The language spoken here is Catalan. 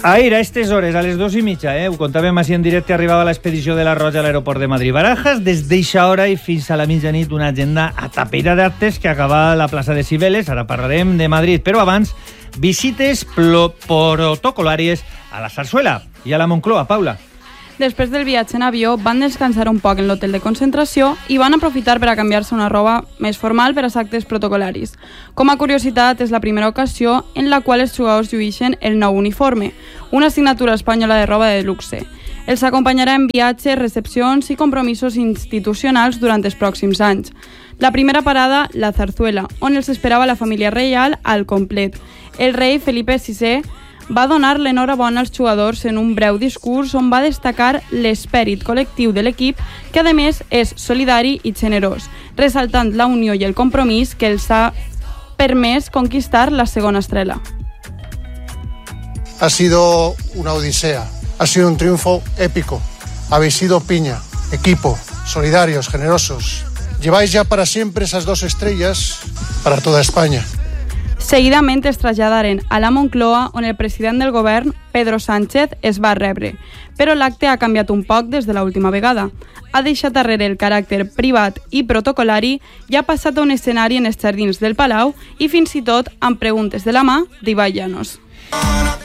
Ahir, a aquestes hores, a les 2:30, ho contàvem així en directe, arribava l'expedició de la Roja a l'aeroport de Madrid-Barajas. Des d'eixa hora i fins a la mitjanit, una agenda atapeïda d'actes que acaba a la plaça de Cibeles. Ara parlarem de Madrid, però abans, visites protocolàries a la Zarzuela i a la Moncloa. Paula. Després del viatge en avió, van descansar un poc en l'hotel de concentració i van aprofitar per a canviar-se una roba més formal per als actes protocolaris. Com a curiositat, és la primera ocasió en la qual els jugadors llueixen el nou uniforme, una assignatura espanyola de roba de luxe. Els acompanyarà en viatges, recepcions i compromisos institucionals durant els pròxims anys. La primera parada, la Zarzuela, on els esperava la família reial al complet. El rei Felipe VI va donar l'enhorabona als jugadors en un breu discurs on va destacar l'esperit col·lectiu de l'equip, que a més és solidari i generós, ressaltant la unió i el compromís que els ha permès conquistar la segona estrella. Ha sido una odisea, ha sido un triunfo épico. Habéis sido piña, equipo, solidarios, generosos. Lleváis ya para siempre esas 2 estrellas para toda España. Seguidament es traslladaren a la Moncloa, on el president del govern, Pedro Sánchez, es va rebre. Però l'acte ha canviat un poc des de l'última vegada. Ha deixat darrere el caràcter privat i protocolari i ha passat a un escenari en els jardins del Palau i fins i tot amb preguntes de la mà d'Ibai Llanos.